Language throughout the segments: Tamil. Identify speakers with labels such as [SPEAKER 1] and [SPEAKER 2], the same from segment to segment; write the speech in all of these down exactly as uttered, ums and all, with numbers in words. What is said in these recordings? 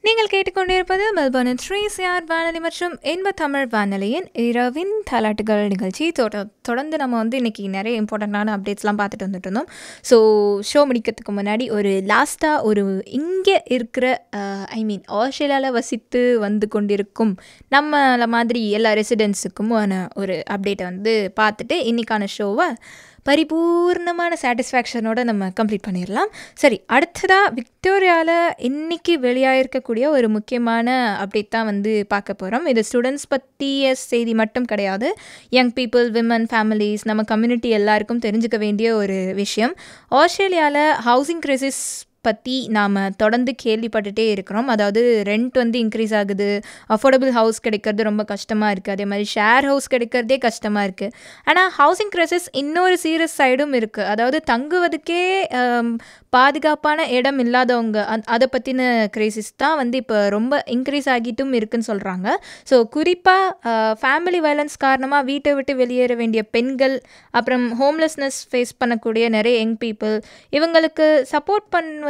[SPEAKER 1] நீங்கள் கேட்டுக்கொண்டிருப்பது மெல்பர்னின் த்ரீ சிஆர் வானொலி மற்றும் இன்ப தமிழ் வானொலியின் இரவின் தாலாட்டுகள் நிகழ்ச்சி. தொட தொடர்ந்து நம்ம வந்து இன்றைக்கி நிறைய இம்பார்ட்டண்ட்டான அப்டேட்ஸ்லாம் பார்த்துட்டு வந்துட்டு இருந்தோம். ஸோ ஷோ முடிக்கிறதுக்கு முன்னாடி ஒரு லாஸ்ட்டாக ஒரு இங்கே இருக்கிற ஐ மீன் ஆஸ்திரேலியாவில் வசித்து வந்து கொண்டிருக்கும் நம்மள மாதிரி எல்லா ரெசிடென்ட்ஸுக்குமான ஒரு அப்டேட்டை வந்து பார்த்துட்டு இன்றைக்கான ஷோவை பரிபூர்ணமான சாட்டிஸ்ஃபேக்ஷனோட நம்ம கம்ப்ளீட் பண்ணிடலாம். சரி, அடுத்ததாக விக்டோரியாவில் இன்றைக்கி வெளியாகிருக்கக்கூடிய ஒரு முக்கியமான அப்டேட் தான் வந்து பார்க்க போகிறோம். இது ஸ்டூடெண்ட்ஸ் பற்றிய செய்தி மட்டும் கிடையாது. யங் பீப்புள், விமன், ஃபேமிலிஸ், நம்ம கம்யூனிட்டி எல்லாருக்கும் தெரிஞ்சுக்க வேண்டிய ஒரு விஷயம். ஆஸ்திரேலியாவில் ஹவுசிங் கிரைசிஸ் பற்றி நாம் தொடர்ந்து கேள்விப்பட்டுகிட்டே இருக்கிறோம். அதாவது ரெண்ட் வந்து இன்க்ரீஸ் ஆகுது, அஃபோர்டபுள் ஹவுஸ் கிடைக்கிறது ரொம்ப கஷ்டமாக இருக்குது, அதே மாதிரி ஷேர் ஹவுஸ் கிடைக்கிறதே கஷ்டமாக இருக்குது. ஆனால் ஹவுசிங் கிரைசிஸ் இன்னொரு சீரியஸ் சைடும் இருக்குது. அதாவது தங்குவதுக்கே பாதுகாப்பான இடம் இல்லாதவங்க, அந் அதை பற்றின கிரைசிஸ் தான் வந்து இப்போ ரொம்ப இன்க்ரீஸ் ஆகிட்டும் இருக்குன்னு சொல்கிறாங்க. ஸோ குறிப்பாக ஃபேமிலி வயலன்ஸ் காரணமாக வீட்டை விட்டு வெளியேற வேண்டிய பெண்கள், அப்புறம் ஹோம்லெஸ்னஸ் ஃபேஸ் பண்ணக்கூடிய நிறைய யங் பீப்புள், இவங்களுக்கு சப்போர்ட் பண்ணுவதற்காக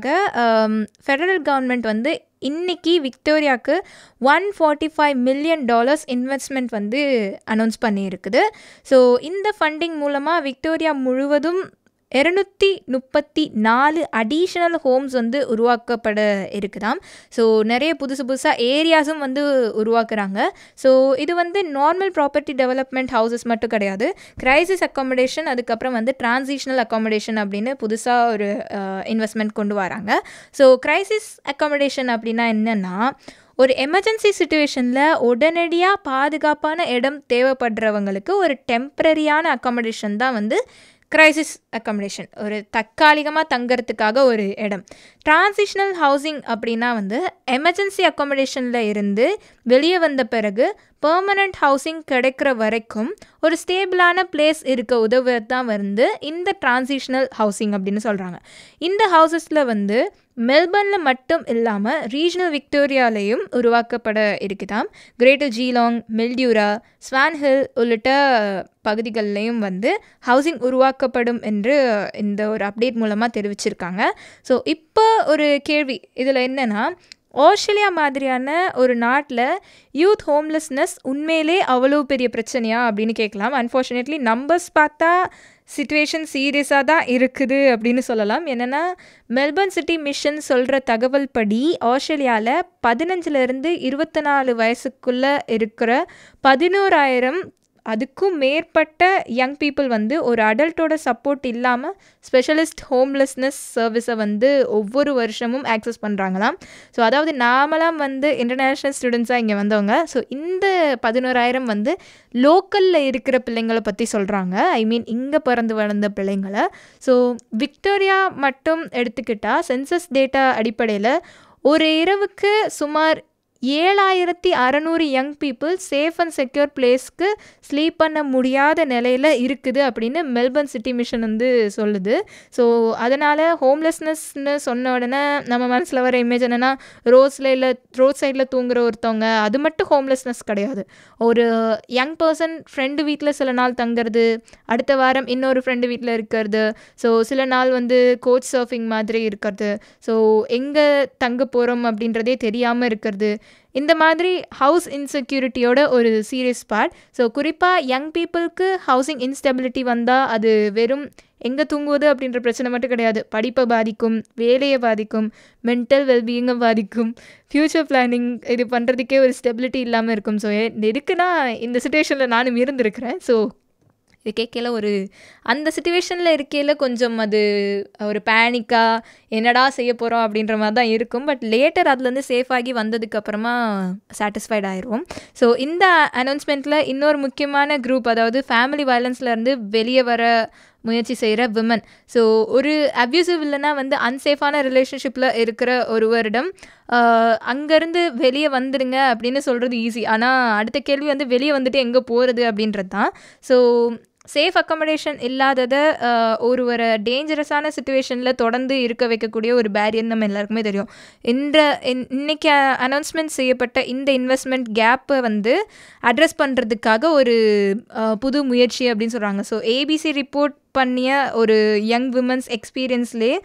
[SPEAKER 1] ஃபெடரல் கவர்மெண்ட் வந்து இன்றைக்கி விக்டோரியாவுக்கு one forty five million dollars investment வந்து அனௌன்ஸ் பண்ணியிருக்குது. ஸோ இந்த ஃபண்டிங் மூலமாக விக்டோரியா முழுவதும் இரநூத்தி முப்பத்தி நாலு அடிஷ்னல் ஹோம்ஸ் வந்து உருவாக்கப்பட இருக்குதாம். ஸோ நிறைய புதுசு புதுசாக ஏரியாஸும் வந்து உருவாக்குறாங்க. ஸோ இது வந்து நார்மல் ப்ராப்பர்ட்டி டெவலப்மெண்ட் ஹவுசஸ் மட்டும் கிடையாது, கிரைசிஸ் அக்காமடேஷன், அதுக்கப்புறம் வந்து டிரான்சிஷனல் அக்காமடேஷன் அப்படின்னு புதுசாக ஒரு இன்வெஸ்ட்மெண்ட் கொண்டு வராங்க. ஸோ கிரைசிஸ் அக்காமடேஷன் அப்படின்னா என்னென்னா, ஒரு எமர்ஜென்சி சுச்சுவேஷனில் உடனடியாக பாதுகாப்பான இடம் தேவைப்படுறவங்களுக்கு ஒரு டெம்ப்ரரியான அக்காமடேஷன் தான் வந்து கிரைசிஸ் அக்காமடேஷன், ஒரு தற்காலிகமாக தங்கிறதுக்காக ஒரு இடம். டிரான்சிஷனல் ஹவுசிங் அப்படின்னா வந்து எமர்ஜென்சி அக்காமடேஷனில் இருந்து வெளியே வந்த பிறகு பெர்மனண்ட் ஹவுசிங் கிடைக்கிற வரைக்கும் ஒரு ஸ்டேபிளான பிளேஸ் இருக்க உதவுறது தான் வந்து இந்த டிரான்சிஷனல் ஹவுசிங் அப்படின்னு சொல்கிறாங்க. இந்த ஹவுசஸில் வந்து மெல்பர்னில் மட்டும் இல்லாமல் ரீஜனல் விக்டோரியாலையும் உருவாக்கப்பட இருக்குதாம். கிரேட்டர் ஜீலாங், மெல்டியூரா, ஸ்வான்ஹில் உள்ளிட்ட பகுதிகளிலையும் வந்து ஹவுசிங் உருவாக்கப்படும் என்று இந்த ஒரு அப்டேட் மூலமாக தெரிவிச்சிருக்காங்க. ஸோ இப்போ ஒரு கேள்வி இதில் என்னென்னா, ஆஸ்திரேலியா மாதிரியான ஒரு நாட்டில் யூத் ஹோம்லெஸ்னஸ் உண்மையிலே அவ்வளோ பெரிய பிரச்சனையா அப்படின்னு கேட்கலாம். அன்ஃபார்ச்சுனேட்லி நம்பர்ஸ் பார்த்தா சிச்சுவேஷன் சீரியஸாக தான் இருக்குது அப்படின்னு சொல்லலாம். என்னென்னா, மெல்பர்ன் சிட்டி மிஷன் சொல்கிற தகவல் படி ஆஸ்திரேலியாவில் பதினஞ்சுலேருந்து இருபத்தி நாலு வயசுக்குள்ளே இருக்கிற பதினோராயிரம் அதுக்கும் மேற்பட்ட யங் பீப்புள் வந்து ஒரு அடல்ட்டோட சப்போர்ட் இல்லாமல் ஸ்பெஷலிஸ்ட் ஹோம்லெஸ்னஸ் சர்வீஸை வந்து ஒவ்வொரு வருஷமும் ஆக்சஸ் பண்ணுறாங்களாம். ஸோ அதாவது நாமெல்லாம் வந்து இன்டர்நேஷ்னல் ஸ்டூடெண்ட்ஸாக இங்கே வந்தவங்க. ஸோ இந்த பதினோராயிரம் வந்து லோக்கலில் இருக்கிற பிள்ளைங்களை பற்றி சொல்கிறாங்க. ஐ மீன் இங்கே பிறந்து வளர்ந்த பிள்ளைங்களை. ஸோ விக்டோரியா மட்டும் எடுத்துக்கிட்டால் சென்சஸ் டேட்டா அடிப்படையில் ஒரு இரவுக்கு சுமார் ஏழாயிரத்தி அறநூறு young people safe and secure பிளேஸ்க்கு ஸ்லீப் பண்ண முடியாத நிலையில் இருக்குது அப்படின்னு மெல்பர்ன் சிட்டி மிஷன் வந்து சொல்லுது. ஸோ அதனால் ஹோம்லெஸ்னஸ்ன்னு சொன்ன உடனே நம்ம மனசில் வர இமேஜ் என்னென்னா, ரோட்ஸில் இல்லை ரோட் சைடில் தூங்குற ஒருத்தவங்க, அது மட்டும் ஹோம்லெஸ்னஸ் கிடையாது. ஒரு யங் பர்சன் ஃப்ரெண்டு வீட்டில் சில நாள் தங்குறது, அடுத்த வாரம் இன்னொரு ஃப்ரெண்டு வீட்டில் இருக்கிறது, ஸோ சில நாள் வந்து கோச் சர்ஃபிங் மாதிரி இருக்கிறது, ஸோ எங்கே தங்க போகிறோம் அப்படின்றதே தெரியாமல் இருக்கிறது, இந்த மாதிரி ஹவுஸ் இன்செக்யூரிட்டியோட ஒரு சீரியஸ் பார்ட். ஸோ குறிப்பாக யங் பீப்புளுக்கு ஹவுசிங் இன்ஸ்டெபிலிட்டி வந்தால் அது வெறும் எங்கே தூங்குவது அப்படின்ற பிரச்சனை மட்டும் கிடையாது, படிப்பை பாதிக்கும், வேலையை பாதிக்கும், மென்டல் வெல்பீயிங்கை பாதிக்கும், ஃப்யூச்சர் பிளானிங் இது பண்ணுறதுக்கே ஒரு ஸ்டெபிலிட்டி இல்லாமல் இருக்கும். ஸோ எதுக்குன்னா இந்த சுச்சுவேஷனில் நானும் இருந்திருக்கிறேன். ஸோ இது கேட்கல ஒரு அந்த சுச்சுவேஷனில் இருக்கையில் கொஞ்சம் அது ஒரு பேனிக்காக என்னடா செய்ய போகிறோம் அப்படின்ற மாதிரி தான் இருக்கும். பட் லேட்டர் அதுலேருந்து சேஃபாகி வந்ததுக்கப்புறமா சாட்டிஸ்ஃபைட் ஆயிடுவோம். ஸோ இந்த அனௌன்ஸ்மெண்ட்டில் இன்னொரு முக்கியமான குரூப், அதாவது ஃபேமிலி வயலன்ஸ்லேருந்து வெளியே வர முயற்சி செய்கிற விமன். ஸோ ஒரு அப்யூசிவ் இல்லைன்னா வந்து அன்சேஃபான ரிலேஷன்ஷிப்பில் இருக்கிற ஒருவரிடம் அங்கேருந்து வெளியே வந்துடுங்க அப்படின்னு சொல்கிறது ஈஸி. ஆனால் அடுத்த கேள்வி வந்து வெளியே வந்துட்டு எங்கே போகிறது அப்படின்றது தான். ஸோ சேஃப் அக்காமடேஷன் இல்லாததை ஒருவரை டேஞ்சரஸான சுச்சுவேஷனில் தொடர்ந்து இருக்க வைக்கக்கூடிய ஒரு பேரியர் நம்ம எல்லாருக்குமே தெரியும். இந்த இன்னைக்கு அனௌன்ஸ்மெண்ட் செய்யப்பட்ட இந்த இன்வெஸ்ட்மெண்ட் கேப்பை வந்து அட்ரஸ் பண்ணுறதுக்காக ஒரு புது முயற்சி அப்படின்னு சொல்கிறாங்க. ஸோ ஏபிசி ரிப்போர்ட் பண்ணிய ஒரு யங் விமன்ஸ் எக்ஸ்பீரியன்ஸ்லேயே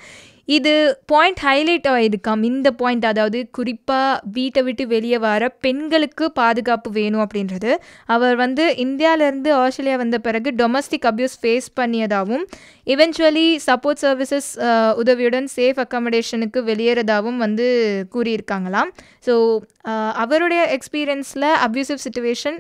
[SPEAKER 1] இது பாயிண்ட் ஹைலைட் ஆகிருக்காம். இந்த பாயிண்ட், அதாவது குறிப்பாக வீட்டை விட்டு வெளியே வர பெண்களுக்கு பாதுகாப்பு வேணும் அப்படின்றது. அவர் வந்து இந்தியாவிலேருந்து ஆஸ்திரேலியா வந்த பிறகு domestic abuse face பண்ணியதாகவும் eventually support services உதவியுடன் சேஃப் அக்காமடேஷனுக்கு வெளியேறதாகவும் வந்து கூறியிருக்காங்களாம். ஸோ அவருடைய எக்ஸ்பீரியன்ஸில் அப்யூசிவ் சிச்சுவேஷன்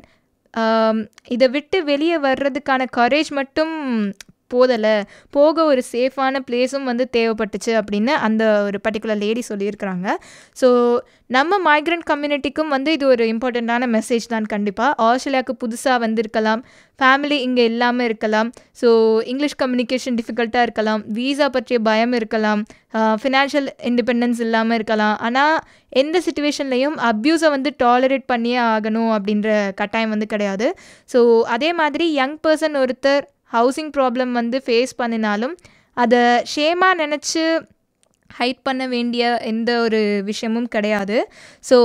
[SPEAKER 1] இதை விட்டு வெளியே வர்றதுக்கான கரேஜ் மட்டும் போதலை, போக ஒரு சேஃபான பிளேஸும் வந்து தேவைப்பட்டுச்சு அப்படின்னு அந்த ஒரு பர்டிகுலர் லேடி சொல்லியிருக்கிறாங்க. ஸோ நம்ம மைக்ரண்ட் கம்யூனிட்டிக்கும் வந்து இது ஒரு இம்பார்ட்டண்ட்டான மெசேஜ் தான். கண்டிப்பாக ஆஸ்திரேலியாவுக்கு புதுசாக வந்திருக்கலாம், ஃபேமிலி இங்கே இல்லாமல் இருக்கலாம், ஸோ இங்கிலீஷ் கம்யூனிகேஷன் டிஃபிகல்ட்டாக இருக்கலாம், வீசா பற்றிய பயம் இருக்கலாம், ஃபினான்ஷியல் இண்டிபெண்டன்ஸ் இல்லாமல் இருக்கலாம். ஆனால் எந்த சுச்சுவேஷன்லையும் அப்யூஸை வந்து டாலரேட் பண்ணியே ஆகணும் அப்படின்ற கட்டாயம் வந்து கிடையாது. ஸோ அதே மாதிரி யங் பர்சன் ஒருத்தர் ஹவுசிங் ப்ராப்ளம் வந்து ஃபேஸ் பண்ணினாலும் அதை ஷேமாக நினச்சி ஹைட் பண்ண வேண்டிய எந்த ஒரு விஷயமும் கிடையாது. ஸோ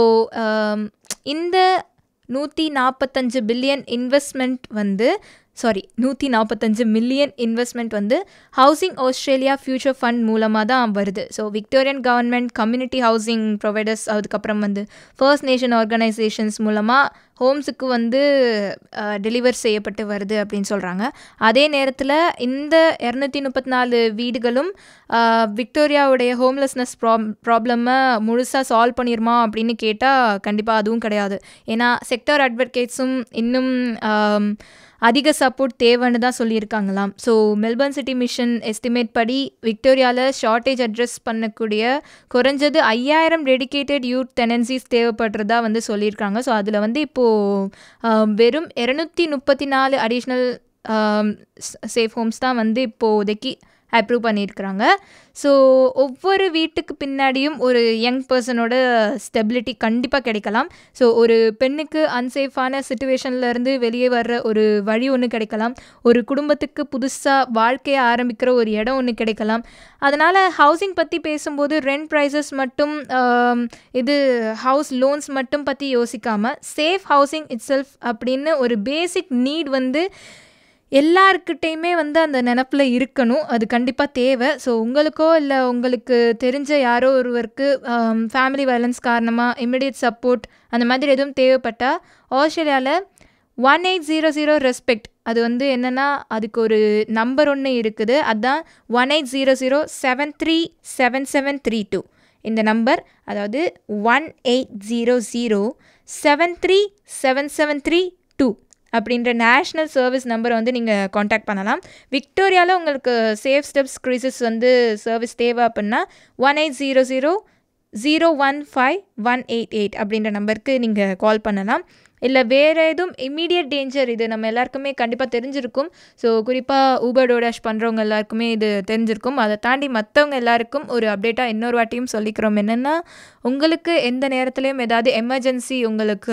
[SPEAKER 1] இந்த நூற்றி நாற்பத்தஞ்சு பில்லியன் இன்வெஸ்ட்மெண்ட் வந்து சாரி நூற்றி நாற்பத்தஞ்சு மில்லியன் இன்வெஸ்ட்மெண்ட் வந்து ஹவுசிங் ஆஸ்திரேலியா ஃபியூச்சர் ஃபண்ட் மூலமாக தான் வருது. So Victorian government, community housing providers, அதுக்கப்புறம் வந்து ஃபர்ஸ்ட் நேஷன் ஆர்கனைசேஷன்ஸ் மூலமாக ஹோம்ஸுக்கு வந்து டெலிவர் செய்யப்பட்டு வருது அப்படின்னு சொல்கிறாங்க. அதே நேரத்தில் இந்த இரநூத்தி முப்பத்தி நாலு வீடுகளும் விக்டோரியாவுடைய ஹோம்லெஸ்னஸ் ப்ராப் ப்ராப்ளமை முழுசாக சால்வ் பண்ணிடுமா அப்படின்னு கேட்டால் கண்டிப்பாக அதுவும் கிடையாது. ஏன்னா செக்டார் அட்வொகேட்ஸும் இன்னும் அதிக சப்போர்ட் தேவைன்னு தான் சொல்லியிருக்காங்களாம். So Melbourne city mission estimate படி விக்டோரியாவில் ஷார்ட்டேஜ் அட்ரஸ் பண்ணக்கூடிய குறைஞ்சது ஐயாயிரம் டெடிக்கேட்டட் யூத் டெனன்சிஸ் தேவைப்படுறதா வந்து சொல்லியிருக்காங்க. ஸோ அதில் வந்து இப்போது வெறும் இரநூத்தி முப்பத்தி நாலு அடிஷ்னல் சேஃப் ஹோம்ஸ் தான் வந்து இப்போதைக்கு அப்ரூவ் பண்ணியிருக்கிறாங்க. ஸோ ஒவ்வொரு வீட்டுக்கு பின்னாடியும் ஒரு யங் பர்சனோட ஸ்டெபிலிட்டி கண்டிப்பாக கிடைக்கலாம். ஸோ ஒரு பெண்ணுக்கு அன்சேஃபான சிச்சுவேஷன்லேருந்து வெளியே வர்ற ஒரு வழி ஒன்று கிடைக்கலாம், ஒரு குடும்பத்துக்கு புதுசாக வாழ்க்கையை ஆரம்பிக்கிற ஒரு இடம் ஒன்று கிடைக்கலாம். அதனால் ஹவுசிங் பற்றி பேசும்போது ரெண்ட் ப்ரைஸஸ் மட்டும் இது ஹவுஸ் லோன்ஸ் மட்டும் பற்றி யோசிக்காமல் சேஃப் ஹவுசிங் இட் செல்ஃப் அப்படின்னு ஒரு பேசிக் நீட் வந்து எல்லாருக்கிட்டையுமே வந்து அந்த நினப்பில் இருக்கணும். அது கண்டிப்பாக தேவை. ஸோ உங்களுக்கோ இல்லை உங்களுக்கு தெரிஞ்ச யாரோ ஒருவருக்கு ஃபேமிலி வயலன்ஸ் காரணமாக இமிடியட் சப்போர்ட் அந்த மாதிரி எதுவும் தேவைப்பட்டால் ஆஸ்திரேலியாவில் one eight zero zero respect, அது வந்து என்னென்னா அதுக்கு ஒரு நம்பர் ஒன்று இருக்குது. அதுதான் one eight zero zero seven three seven seven three two. இந்த நம்பர், அதாவது one eight zero zero seven three seven seven three two அப்படின்ற நேஷ்னல் சர்வீஸ் நம்பரை வந்து நீங்கள் காண்டாக்ட் பண்ணலாம். விக்டோரியாவில் உங்களுக்கு சேஃப் ஸ்டெப்ஸ் க்ரீசஸ் வந்து சர்வீஸ் தேவை அப்படின்னா one eight zero zero zero one five one eight eight அப்படின்ற நம்பருக்கு நீங்கள் கால் பண்ணலாம். இல்லை வேறு எதுவும் இம்மீடியட் டேஞ்சர், இது நம்ம எல்லாருக்குமே கண்டிப்பாக தெரிஞ்சிருக்கும். ஸோ குறிப்பாக ஊபர் டோடாஷ் பண்ணுறவங்க எல்லாருக்குமே இது தெரிஞ்சிருக்கும். அதை தாண்டி மற்றவங்க எல்லாருக்கும் ஒரு அப்டேட்டாக இன்னொரு வாட்டியும் சொல்லிக்கிறோம். என்னென்னா, உங்களுக்கு எந்த நேரத்துலையும் ஏதாவது எமர்ஜென்சி உங்களுக்கு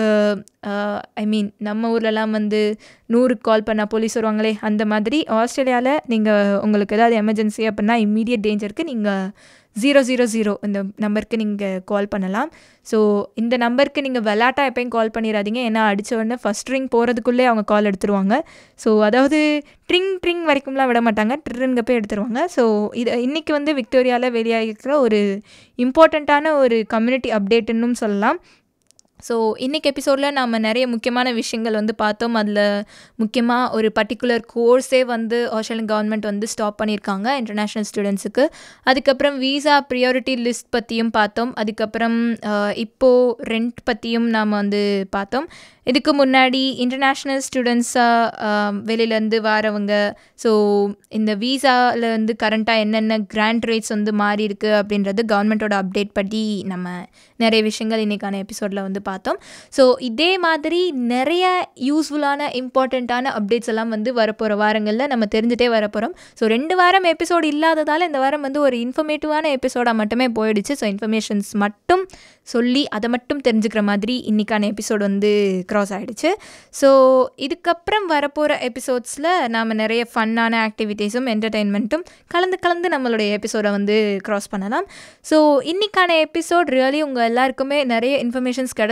[SPEAKER 1] ஐ மீன் நம்ம ஊர்லலாம் வந்து நூறுக்கு கால் பண்ணால் போலீஸ் வருவாங்களே, அந்த மாதிரி ஆஸ்திரேலியாவில் நீங்கள் உங்களுக்கு ஏதாவது எமர்ஜென்சி அப்படின்னா இம்மீடியட் டேஞ்சருக்கு நீங்கள் ஜீரோ ஜீரோ ஜீரோ இந்த நம்பருக்கு நீங்கள் கால் பண்ணலாம். ஸோ இந்த நம்பருக்கு நீங்கள் விளாட்டாக எப்போயும் கால் பண்ணிடாதீங்க. ஏன்னா அடித்த உடனே ஃபஸ்ட் ரிங் போகிறதுக்குள்ளே அவங்க கால் எடுத்துருவாங்க. ஸோ அதாவது ட்ரிங் ட்ரிங் வரைக்கும்லாம் விட மாட்டாங்க, ட்ரிங்க போய் எடுத்துருவாங்க. ஸோ இது இன்றைக்கி வந்து விக்டோரியாவில் வெளியாகிருக்கிற ஒரு இம்பார்ட்டண்ட்டான ஒரு கம்யூனிட்டி அப்டேட்டுன்னு சொல்லலாம். ஸோ இன்றைக்கி எபிசோடில் நாம் நிறைய முக்கியமான விஷயங்கள் வந்து பார்த்தோம். அதில் முக்கியமாக ஒரு பர்டிகுலர் கோர்ஸே வந்து ஆஸ்திரேலியன் கவர்மெண்ட் வந்து ஸ்டாப் பண்ணியிருக்காங்க இன்டர்நேஷ்னல் ஸ்டூடெண்ட்ஸுக்கு. அதுக்கப்புறம் வீசா ப்ரியாரிட்டி லிஸ்ட் பற்றியும் பார்த்தோம். அதுக்கப்புறம் இப்போது ரெண்ட் பற்றியும் நாம் வந்து பார்த்தோம். இதுக்கு முன்னாடி இன்டர்நேஷ்னல் ஸ்டூடெண்ட்ஸாக வெளியிலேருந்து வரவங்க, ஸோ இந்த வீசாவில் வந்து கரண்ட்டாக என்னென்ன கிராண்ட் ரேட்ஸ் வந்து மாறி இருக்குது அப்படின்றது கவர்மெண்ட்டோட அப்டேட் படி நம்ம நிறைய விஷயங்கள் இன்றைக்கான எபிசோடில் வந்து பார்த்தோம். ஸோ இதே மாதிரி நிறைய யூஸ்ஃபுல்லான இம்பார்ட்டண்ட்டான அப்டேட்ஸ் எல்லாம் வந்து வரப்போகிற வாரங்களில் நம்ம தெரிஞ்சுட்டே வரப்போகிறோம். ஸோ ரெண்டு வாரம் எபிசோடு இல்லாததால் இந்த வாரம் வந்து ஒரு இன்ஃபர்மேட்டிவான எபிசோடாக மட்டுமே போயிடுச்சு. ஸோ இன்ஃபர்மேஷன்ஸ் மட்டும் சொல்லி அதை மட்டும் தெரிஞ்சுக்கிற மாதிரி இன்றைக்கான எபிசோடு வந்து க்ராஸ் ஆகிடுச்சு. ஸோ இதுக்கப்புறம் வரப்போகிற எபிசோட்ஸில் நாம் நிறைய ஃபன்னான ஆக்டிவிட்டீஸும் என்டர்டெயின்மெண்ட்டும் கலந்து கலந்து நம்மளுடைய எபிசோடை வந்து க்ராஸ் பண்ணலாம். ஸோ இன்றைக்கான எபிசோட் ரியலி உங்கள் எல்லாருக்குமே நிறைய இன்ஃபர்மேஷன்ஸ் கிடச்சி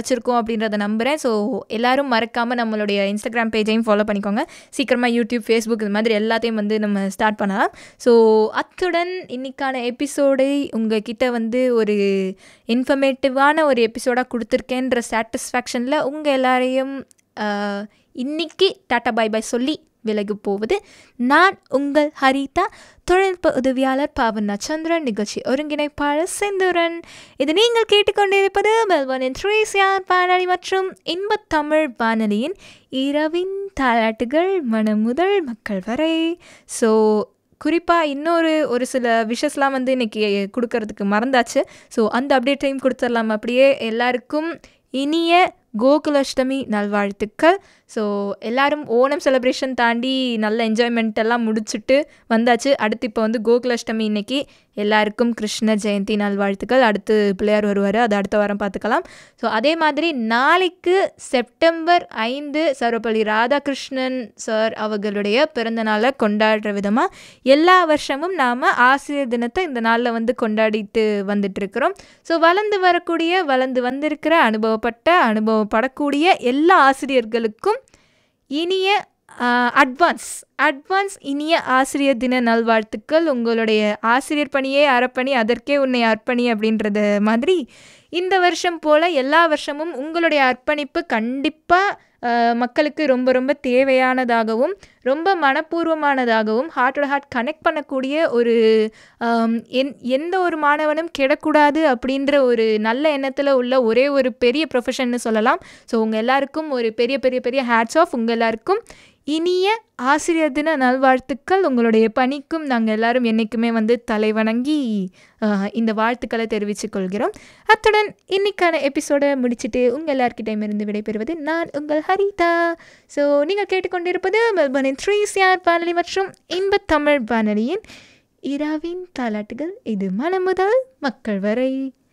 [SPEAKER 1] கிடச்சிருக்கும் அப்படின்றத நம்புகிறேன். ஸோ எல்லோரும் மறக்காமல் நம்மளுடைய இன்ஸ்டாகிராம் பேஜையும் ஃபாலோ பண்ணிக்கோங்க. சீக்கிரமாக யூடியூப், ஃபேஸ்புக் இது மாதிரி எல்லாத்தையும் வந்து நம்ம ஸ்டார்ட் பண்ணலாம். ஸோ அத்துடன் இன்றைக்கான எபிசோடை உங்கள் கிட்ட வந்து ஒரு இன்ஃபர்மேட்டிவான ஒரு எபிசோடாக கொடுத்துருக்கேன்ற சாட்டிஸ்ஃபேக்ஷனில் உங்கள் எல்லாரையும் இன்னைக்கு டாட்டா பாய் பாய் சொல்லி விலகு போவது நான் உங்கள் ஹரிதா, தொழில்நுட்ப உதவியாளர் பாவனா சந்திரன், நிகழ்ச்சி ஒருங்கிணைப்பாளர் செந்தூரன். இது நீங்கள் கேட்டுக்கொண்டிருப்பது மெல்பர்னின் த்ரீ சிஆர் வானொலி மற்றும் இன்பத் தமிழ் வானொலியின் இரவின் தாலாட்டுகள் மனம் முதல் மக்கள் வரை. ஸோ குறிப்பாக இன்னொரு ஒரு சில விஷஸ்லாம் வந்து இன்றைக்கி கொடுக்கறதுக்கு மறந்தாச்சு. ஸோ அந்த அப்டேட்டையும் கொடுத்துடலாம். அப்படியே எல்லாருக்கும் இனிய கோகுலாஷ்டமி நல்வாழ்த்துக்கள். ஸோ எல்லோரும் ஓணம் செலிப்ரேஷன் தாண்டி நல்ல என்ஜாய்மெண்ட் எல்லாம் முடிச்சுட்டு வந்தாச்சு. அடுத்து இப்போ வந்து கோகுலாஷ்டமி இன்றைக்கி எல்லாருக்கும் கிருஷ்ண ஜெயந்தி நல்வாழ்த்துக்கள். அடுத்து பிள்ளையார் வருவார், அது அடுத்த வாரம் பார்த்துக்கலாம். ஸோ அதே மாதிரி நாளைக்கு செப்டம்பர் ஐந்து சர்வப்பள்ளி ராதாகிருஷ்ணன் சார் அவர்களுடைய பிறந்தநாளை கொண்டாடுற விதமாக எல்லா வருஷமும் நாம் ஆசிரியர் தினத்தை இந்த நாளில் வந்து கொண்டாடிட்டு வந்துட்டுருக்கிறோம். ஸோ வளர்ந்து வரக்கூடிய வளர்ந்து வந்திருக்கிற அனுபவப்பட்ட அனுபவப்படக்கூடிய எல்லா ஆசிரியர்களுக்கும் இனிய அட்வான்ஸ் அட்வான்ஸ் இனிய ஆசிரியர் தின நல்வாழ்த்துக்கள். உங்களுடைய ஆசிரியர் பணியே அறப்பணி, அதற்கே உன்னை அர்ப்பணி அப்படின்றது மாதிரி இந்த வருஷம் போல் எல்லா வருஷமும் உங்களுடைய அர்ப்பணிப்பு கண்டிப்பாக மக்களுக்கு ரொம்ப ரொம்ப தேவையானதாகவும் ரொம்ப மனப்பூர்வமானதாகவும் ஹார்ட்டோட ஹார்ட் கனெக்ட் பண்ணக்கூடிய ஒரு என் எந்த ஒரு மாணவனும் கெடக்கூடாது அப்படின்ற ஒரு நல்ல எண்ணத்தில் உள்ள ஒரே ஒரு பெரிய ப்ரொஃபஷன்னு சொல்லலாம். ஸோ உங்கள் எல்லாருக்கும் ஒரு பெரிய பெரிய பெரிய ஹேட்ஸ் ஆஃப். உங்கள் எல்லாருக்கும் இனிய ஆசிரியர் தின நல்வாழ்த்துக்கள். உங்களுடைய பணிக்கும் நாங்கள் எல்லாரும் என்றைக்குமே வந்து தலைவணங்கி இந்த வாழ்த்துக்களை தெரிவித்துக் கொள்கிறோம். அத்துடன் இன்னைக்கான எபிசோடை முடிச்சுட்டு உங்கள் எல்லார்கிட்டையும் இருந்து விடைபெறுவது நான் உங்கள் ஹரிதா. ஸோ நீங்கள் கேட்டுக்கொண்டிருப்பது மெல்பர்னின் த்ரீ சிஆர் வானொலி மற்றும் இன்பத் தமிழ் வானொலியின் இரவின் தாலாட்டுகள். இது மனம் முதல் மக்கள் வரை.